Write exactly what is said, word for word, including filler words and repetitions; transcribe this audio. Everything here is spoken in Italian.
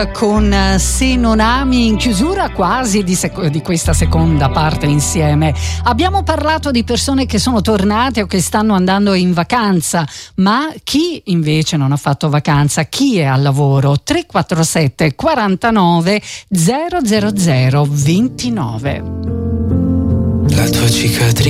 Con Se non ami, in chiusura quasi di, sec- di questa seconda parte insieme. Abbiamo parlato di persone che sono tornate o che stanno andando in vacanza, ma chi invece non ha fatto vacanza, chi è al lavoro? tre quattro sette quarantanove zero zero zero ventinove. La tua cicatrice